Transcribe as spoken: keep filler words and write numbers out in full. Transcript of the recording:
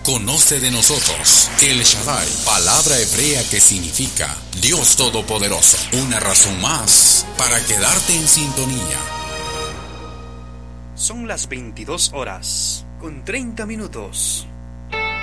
Conoce de nosotros El Shaddai, palabra hebrea que significa Dios Todopoderoso. Una razón más para quedarte en sintonía. Son las veintidós horas con treinta minutos.